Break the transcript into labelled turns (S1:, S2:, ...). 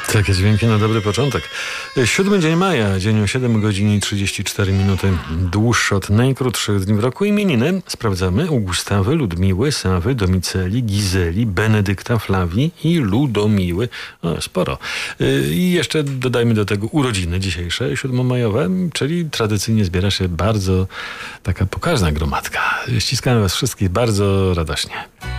S1: Takie dźwięki na dobry początek. 7 dzień maja, dzień o 7 godzin i 34 minuty. Dłuższy od najkrótszych dni w roku. Imieniny sprawdzamy u Gustawy, Ludmiły, Sawy, Domiceli, Gizeli, Benedykta, Flawii i Ludomiły. O, sporo. I jeszcze dodajmy do tego urodziny dzisiejsze, 7-majowe, czyli tradycyjnie zbiera się bardzo taka pokaźna gromadka. Ściskamy was wszystkich bardzo radośnie.